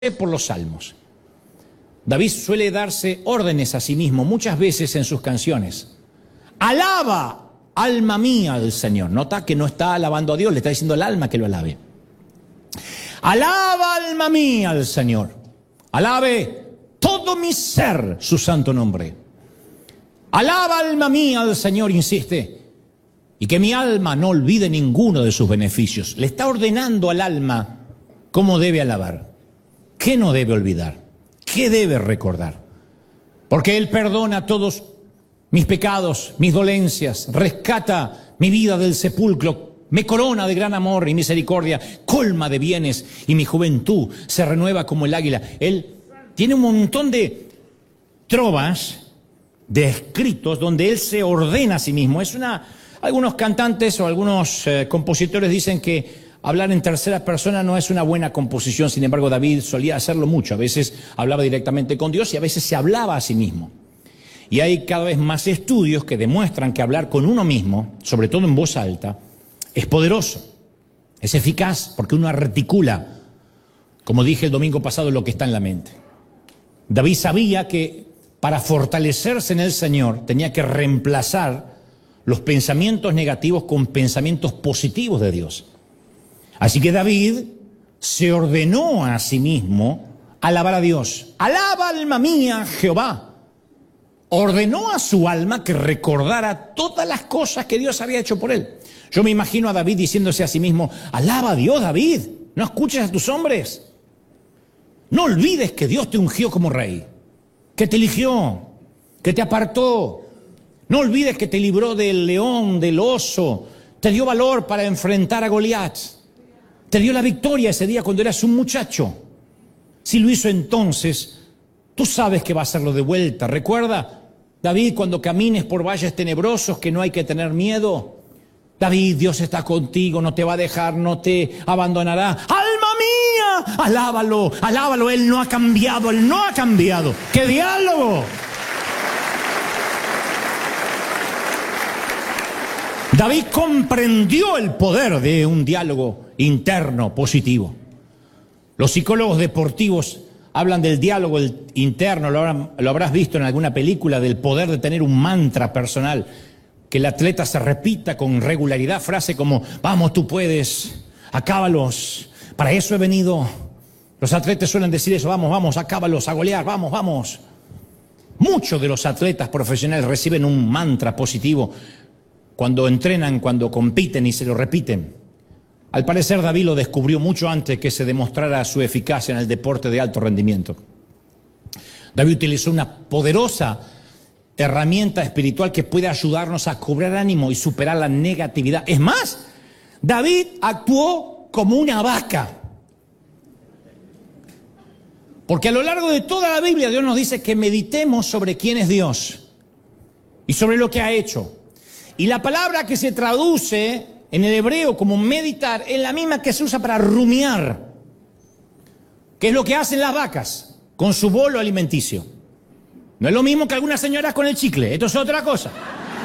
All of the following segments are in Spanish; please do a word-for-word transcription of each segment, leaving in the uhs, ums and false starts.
por los salmos. David suele darse órdenes a sí mismo muchas veces en sus canciones. Alaba, alma mía, al Señor. Nota que no está alabando a Dios, le está diciendo al alma que lo alabe. Alaba, alma mía, al Señor. Alabe todo mi ser su santo nombre. Alaba, alma mía, al Señor, insiste. Y que mi alma no olvide ninguno de sus beneficios. Le está ordenando al alma cómo debe alabar. ¿Qué no debe olvidar? ¿Qué debe recordar? Porque Él perdona todos mis pecados, mis dolencias, rescata mi vida del sepulcro, me corona de gran amor y misericordia, colma de bienes y mi juventud se renueva como el águila. Él tiene un montón de trovas, de escritos donde Él se ordena a sí mismo. Es una, algunos cantantes o algunos eh, compositores dicen que hablar en tercera persona no es una buena composición, sin embargo David solía hacerlo mucho, a veces hablaba directamente con Dios y a veces se hablaba a sí mismo. Y hay cada vez más estudios que demuestran que hablar con uno mismo, sobre todo en voz alta, es poderoso, es eficaz, porque uno articula, como dije el domingo pasado, lo que está en la mente. David sabía que para fortalecerse en el Señor tenía que reemplazar los pensamientos negativos con pensamientos positivos de Dios. Así que David se ordenó a sí mismo alabar a Dios. Alaba, alma mía, Jehová. Ordenó a su alma que recordara todas las cosas que Dios había hecho por él. Yo me imagino a David diciéndose a sí mismo, alaba a Dios, David, no escuches a tus hombres. No olvides que Dios te ungió como rey, que te eligió, que te apartó. No olvides que te libró del león, del oso, te dio valor para enfrentar a Goliat. Te dio la victoria ese día cuando eras un muchacho. Si lo hizo entonces, tú sabes que va a hacerlo de vuelta. Recuerda, David, cuando camines por valles tenebrosos, que no hay que tener miedo. David, Dios está contigo, no te va a dejar, no te abandonará. ¡Alma mía! Alábalo, alábalo, Él no ha cambiado, Él no ha cambiado. ¡Qué diálogo! David comprendió el poder de un diálogo interno positivo. Los psicólogos deportivos hablan del diálogo interno, lo, habrán, lo habrás visto en alguna película, del poder de tener un mantra personal, que el atleta se repita con regularidad, frase como, vamos, tú puedes, acábalos, para eso he venido. Los atletas suelen decir eso, vamos, vamos, acábalos, a golear, vamos, vamos. Muchos de los atletas profesionales reciben un mantra positivo cuando entrenan, cuando compiten y se lo repiten. Al parecer David lo descubrió mucho antes que se demostrara su eficacia en el deporte de alto rendimiento. David utilizó una poderosa herramienta espiritual que puede ayudarnos a cobrar ánimo y superar la negatividad. Es más, David actuó como una vaca. Porque a lo largo de toda la Biblia Dios nos dice que meditemos sobre quién es Dios y sobre lo que ha hecho. Y la palabra que se traduce en el hebreo como meditar es la misma que se usa para rumiar, que es lo que hacen las vacas con su bolo alimenticio. No es lo mismo que algunas señoras con el chicle, esto es otra cosa.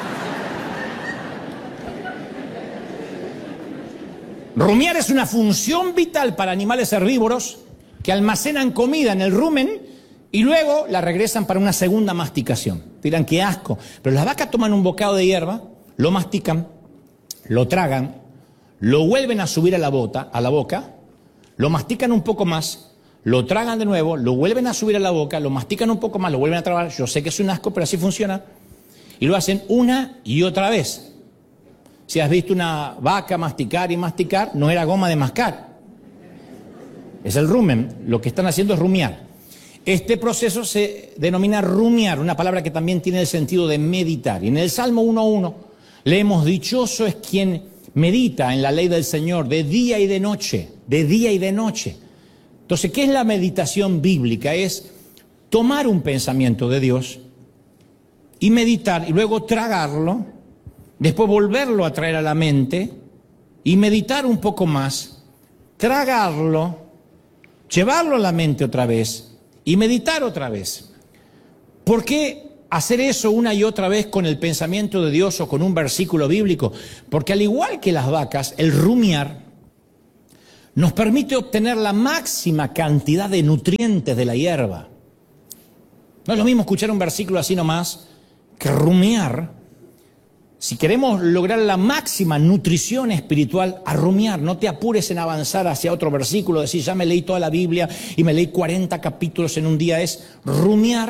Rumiar es una función vital para animales herbívoros que almacenan comida en el rumen y luego la regresan para una segunda masticación. Dirán, qué asco. Pero las vacas toman un bocado de hierba, lo mastican, lo tragan, lo vuelven a subir a la, bota, a la boca, lo mastican un poco más, lo tragan de nuevo, lo vuelven a subir a la boca, lo mastican un poco más, lo vuelven a tragar. Yo sé que es un asco, pero así funciona. Y lo hacen una y otra vez. Si has visto una vaca masticar y masticar, no era goma de mascar. Es el rumen. Lo que están haciendo es rumiar. Este proceso se denomina rumiar, una palabra que también tiene el sentido de meditar. Y en el Salmo uno uno leemos, dichoso es quien medita en la ley del Señor de día y de noche, de día y de noche. Entonces, ¿qué es la meditación bíblica? Es tomar un pensamiento de Dios y meditar, y luego tragarlo, después volverlo a traer a la mente y meditar un poco más, tragarlo, llevarlo a la mente otra vez y meditar otra vez. ¿Por qué hacer eso una y otra vez con el pensamiento de Dios o con un versículo bíblico? Porque al igual que las vacas, el rumiar nos permite obtener la máxima cantidad de nutrientes de la hierba. No es lo mismo escuchar un versículo así nomás que rumiar. Si queremos lograr la máxima nutrición espiritual, a rumiar. No te apures en avanzar hacia otro versículo, decir ya me leí toda la Biblia y me leí cuarenta capítulos en un día. Es rumiar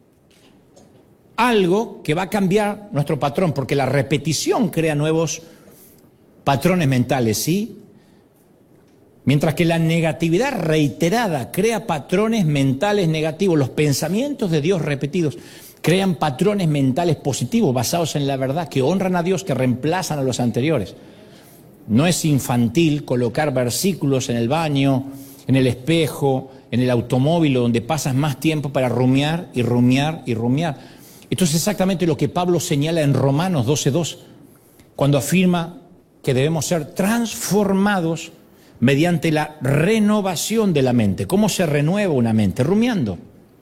algo que va a cambiar nuestro patrón, porque la repetición crea nuevos patrones mentales, ¿sí? Mientras que la negatividad reiterada crea patrones mentales negativos. Los pensamientos de Dios repetidos crean patrones mentales positivos basados en la verdad, que honran a Dios, que reemplazan a los anteriores. No es infantil colocar versículos en el baño, en el espejo, en el automóvil, donde pasas más tiempo para rumiar y rumiar y rumiar. Esto es exactamente lo que Pablo señala en Romanos doce dos, cuando afirma que debemos ser transformados mediante la renovación de la mente. ¿Cómo se renueva una mente? Rumiando,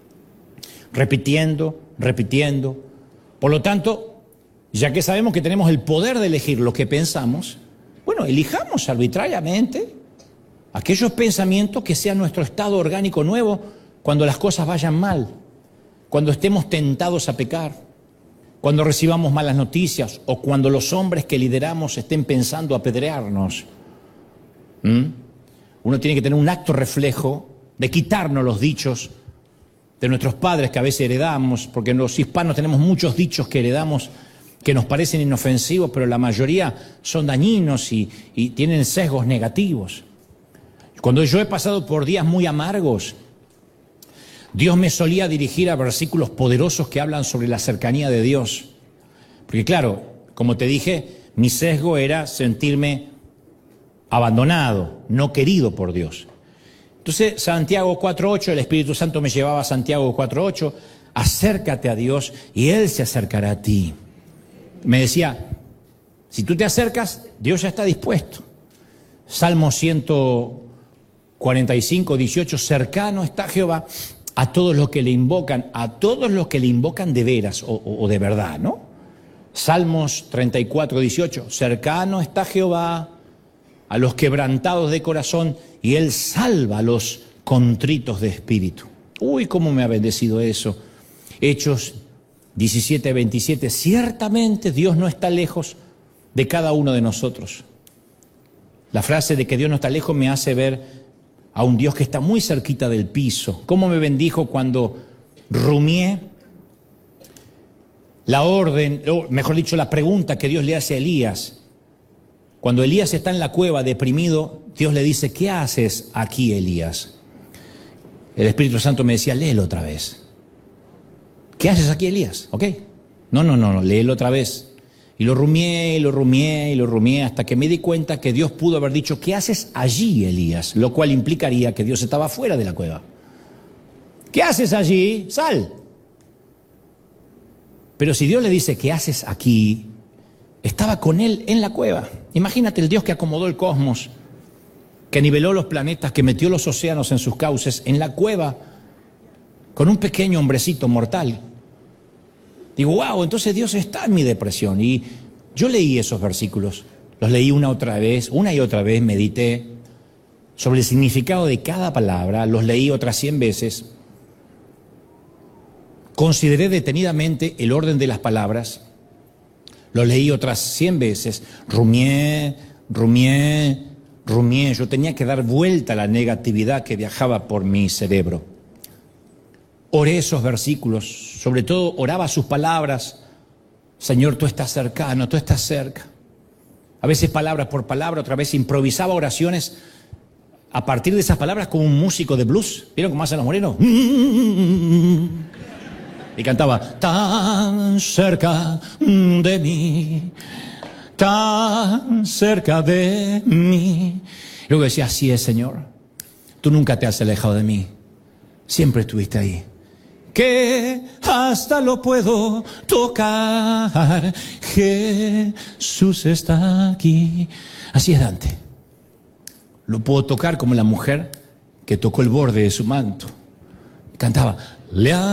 repitiendo, repitiendo. Por lo tanto, ya que sabemos que tenemos el poder de elegir lo que pensamos, bueno, elijamos arbitrariamente aquellos pensamientos que sean nuestro estado orgánico nuevo cuando las cosas vayan mal, cuando estemos tentados a pecar, cuando recibamos malas noticias o cuando los hombres que lideramos estén pensando apedrearnos. ¿Mm? Uno tiene que tener un acto reflejo de quitarnos los dichos de nuestros padres que a veces heredamos, porque los hispanos tenemos muchos dichos que heredamos que nos parecen inofensivos, pero la mayoría son dañinos y, y tienen sesgos negativos. Cuando yo he pasado por días muy amargos, Dios me solía dirigir a versículos poderosos que hablan sobre la cercanía de Dios. Porque claro, como te dije, mi sesgo era sentirme abandonado, no querido por Dios. Entonces, Santiago cuatro ocho, el Espíritu Santo me llevaba a Santiago cuatro ocho, acércate a Dios y Él se acercará a ti. Me decía, si tú te acercas, Dios ya está dispuesto. Salmo ciento cuarenta y cinco, dieciocho, cercano está Jehová a todos los que le invocan, a todos los que le invocan de veras o, o, o de verdad, ¿no? Salmos treinta y cuatro, dieciocho, cercano está Jehová a los quebrantados de corazón y Él salva a los contritos de espíritu. Uy, cómo me ha bendecido eso. Hechos diecisiete, veintisiete, ciertamente Dios no está lejos de cada uno de nosotros. La frase de que Dios no está lejos me hace ver a un Dios que está muy cerquita del piso. Cómo me bendijo cuando rumié la orden, o mejor dicho, la pregunta que Dios le hace a Elías. Cuando Elías está en la cueva deprimido, Dios le dice, ¿qué haces aquí, Elías? El Espíritu Santo me decía, léelo otra vez. ¿Qué haces aquí, Elías? ¿Ok? No, no, no, no, léelo otra vez. Y lo rumié, y lo rumié, y lo rumié, hasta que me di cuenta que Dios pudo haber dicho, ¿qué haces allí, Elías? Lo cual implicaría que Dios estaba fuera de la cueva. ¿Qué haces allí? Sal. Pero si Dios le dice, ¿qué haces aquí? Estaba con él en la cueva. Imagínate el Dios que acomodó el cosmos, que niveló los planetas, que metió los océanos en sus cauces, en la cueva, con un pequeño hombrecito mortal. Digo, wow, entonces Dios está en mi depresión. Y yo leí esos versículos, los leí una otra vez, una y otra vez, medité sobre el significado de cada palabra, los leí otras cien veces, consideré detenidamente el orden de las palabras, lo leí otras cien veces, rumié, rumié, rumié. Yo tenía que dar vuelta a la negatividad que viajaba por mi cerebro. Oré esos versículos, sobre todo oraba sus palabras. Señor, tú estás cercano, tú estás cerca. A veces palabra por palabra, otra vez improvisaba oraciones a partir de esas palabras como un músico de blues. ¿Vieron cómo hacen los morenos? Y cantaba, tan cerca de mí, tan cerca de mí. Y luego decía, así es, Señor, tú nunca te has alejado de mí, siempre estuviste ahí. Que hasta lo puedo tocar, Jesús está aquí. Así es Dante, lo puedo tocar como la mujer que tocó el borde de su manto. Cantaba, le